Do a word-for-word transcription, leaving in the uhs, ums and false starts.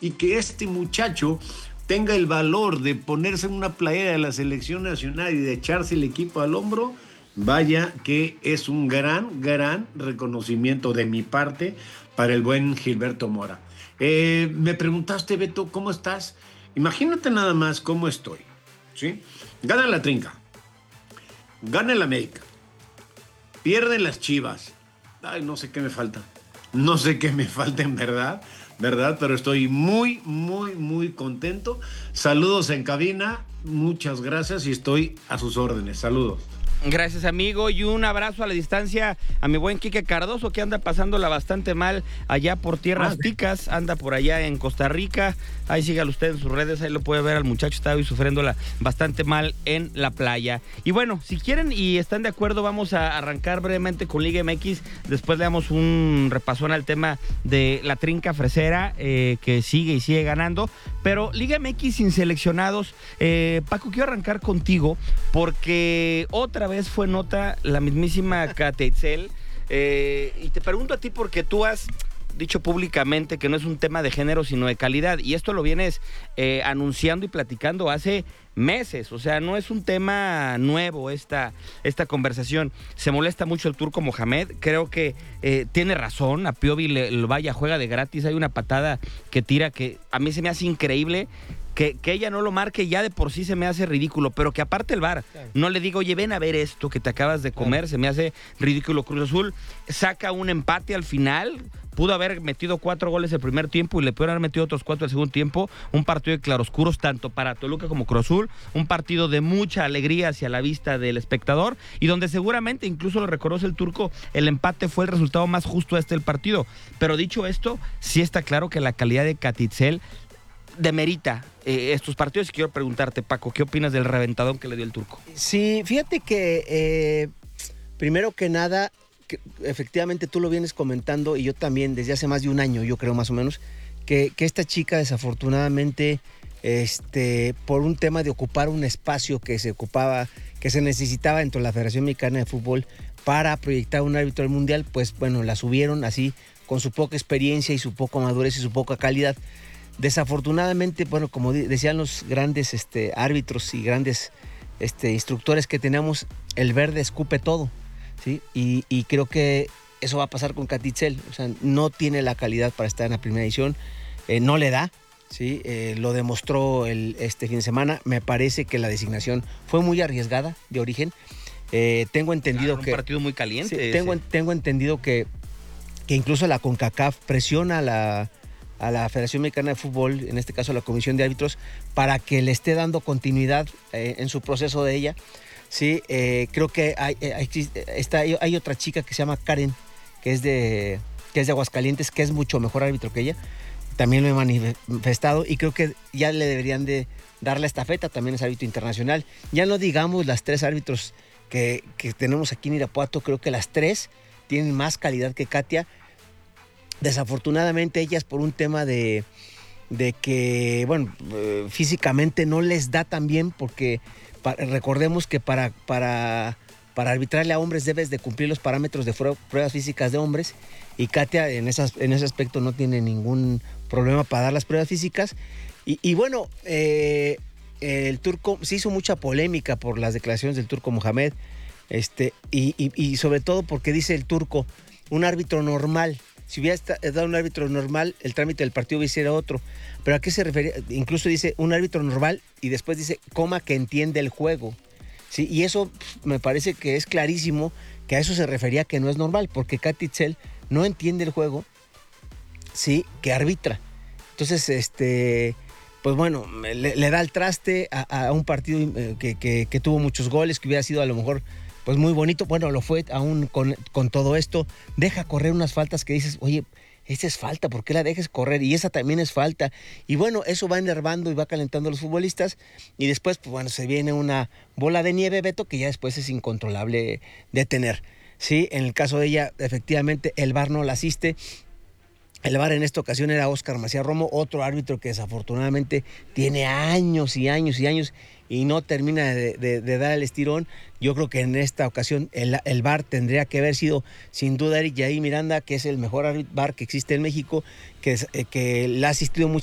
y que este muchacho tenga el valor de ponerse en una playera de la selección nacional y de echarse el equipo al hombro, vaya que es un gran, gran reconocimiento de mi parte para el buen Gilberto Mora. Eh, me preguntaste, Beto, ¿cómo estás? Imagínate nada más cómo estoy, ¿sí? Gana la Trinca, gana el América, pierden las Chivas. Ay, no sé qué me falta. No sé qué me falta en verdad, ¿verdad? Pero estoy muy, muy, muy contento. Saludos en cabina, muchas gracias y estoy a sus órdenes. Saludos. Gracias, amigo, y un abrazo a la distancia a mi buen Quique Cardoso, que anda pasándola bastante mal allá por tierras ticas, anda por allá en Costa Rica. Ahí sígalo usted en sus redes, ahí lo puede ver al muchacho, está hoy sufriéndola bastante mal en la playa. Y bueno, si quieren y están de acuerdo, vamos a arrancar brevemente con Liga M X, después le damos un repasón al tema de la Trinca Fresera, eh, que sigue y sigue ganando, pero Liga M X sin seleccionados. eh, Paco, quiero arrancar contigo, porque otra vez fue nota la mismísima Katia Itzel, eh, y te pregunto a ti porque tú has dicho públicamente que no es un tema de género sino de calidad, y esto lo vienes eh, anunciando y platicando hace meses, o sea, no es un tema nuevo esta, esta conversación. Se molesta mucho el turco Mohamed, creo que eh, tiene razón, a Piovi le, le vaya, juega de gratis, hay una patada que tira que a mí se me hace increíble. Que, que ella no lo marque ya de por sí se me hace ridículo, pero que aparte el V A R claro. no le diga, oye, ven a ver esto que te acabas de comer, claro. se me hace ridículo. Cruz Azul saca un empate al final, pudo haber metido cuatro goles el primer tiempo y le pudieron haber metido otros cuatro el segundo tiempo, un partido de claroscuros tanto para Toluca como Cruz Azul, un partido de mucha alegría hacia la vista del espectador y donde seguramente, incluso lo reconoce el turco, el empate fue el resultado más justo de este del partido. Pero dicho esto, sí está claro que la calidad de Katia Itzel demerita eh, estos partidos. Y quiero preguntarte, Paco, ¿qué opinas del reventadón que le dio el turco? Sí, fíjate que eh, primero que nada, que efectivamente tú lo vienes comentando y yo también desde hace más de un año, yo creo más o menos, que, que esta chica desafortunadamente, este, por un tema de ocupar un espacio que se ocupaba, que se necesitaba dentro de la Federación Mexicana de Fútbol para proyectar un árbitro del Mundial, pues bueno, la subieron así con su poca experiencia y su poca madurez y su poca calidad. Desafortunadamente, bueno, como decían los grandes este, árbitros y grandes este, instructores que tenemos, el verde escupe todo, ¿sí? Y, y creo que eso va a pasar con Katia Itzel. O sea, no tiene la calidad para estar en la primera edición, eh, no le da, ¿sí? Eh, lo demostró el, este fin de semana. Me parece que la designación fue muy arriesgada de origen. Eh, tengo entendido claro, que... Un partido muy caliente. Sí, tengo, tengo entendido que, que incluso la CONCACAF presiona a la... a la Federación Mexicana de Fútbol, en este caso a la Comisión de Árbitros, para que le esté dando continuidad eh, en su proceso de ella. Sí, eh, creo que hay, hay, está, hay otra chica que se llama Karen, que es, de, que es de Aguascalientes, que es mucho mejor árbitro que ella. También lo he manifestado y creo que ya le deberían de dar la estafeta, también es árbitro internacional. Ya no digamos las tres árbitros que, que tenemos aquí en Irapuato, creo que las tres tienen más calidad que Katia. Desafortunadamente ellas por un tema de, de que, bueno, eh, físicamente no les da tan bien porque pa, recordemos que para, para, para arbitrarle a hombres debes de cumplir los parámetros de pruebas físicas de hombres y Katia en, esas, en ese aspecto no tiene ningún problema para dar las pruebas físicas. Y, y bueno, eh, el turco, se hizo mucha polémica por las declaraciones del turco Mohamed, este, y, y, y sobre todo porque dice el turco, un árbitro normal. Si hubiera dado un árbitro normal, el trámite del partido hubiera sido otro. ¿Pero a qué se refiere? Incluso dice un árbitro normal y después dice, coma, que entiende el juego. ¿Sí? Y eso me parece que es clarísimo que a eso se refería que no es normal, porque Katia Itzel no entiende el juego, sí, que arbitra. Entonces, este, pues bueno, le, le da el traste a, a un partido que, que, que tuvo muchos goles, que hubiera sido a lo mejor... pues muy bonito, bueno, lo fue aún con, con todo esto, deja correr unas faltas que dices, oye, esa es falta, ¿por qué la dejes correr? Y esa también es falta. Y bueno, eso va enervando y va calentando a los futbolistas y después, pues bueno, se viene una bola de nieve, Beto, que ya después es incontrolable detener. Sí, en el caso de ella, efectivamente, el V A R no la asiste. El V A R en esta ocasión era Óscar Macías Romo, otro árbitro que desafortunadamente tiene años y años y años y no termina de, de, de dar el estirón. Yo creo que en esta ocasión el, el V A R tendría que haber sido sin duda Eric Yair Miranda, que es el mejor V A R que existe en México, que, que le ha asistido mucho